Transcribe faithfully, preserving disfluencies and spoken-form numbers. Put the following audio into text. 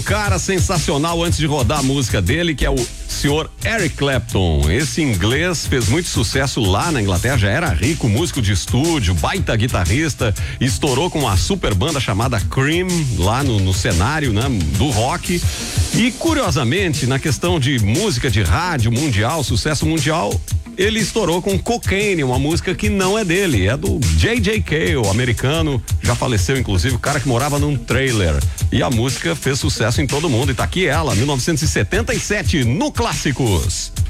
Cara sensacional antes de rodar a música dele, que é o senhor Eric Clapton. Esse inglês fez muito sucesso lá na Inglaterra, já era rico, músico de estúdio, baita guitarrista, estourou com uma super banda chamada Cream lá no, no cenário, né, do rock. E curiosamente, na questão de música de rádio mundial, sucesso mundial, ele estourou com Cocaine, uma música que não é dele, é do J J Cale, o americano, já faleceu inclusive, o cara que morava num trailer. E a música fez sucesso em todo mundo, e tá aqui ela, mil novecentos e setenta e sete, no Clássicos.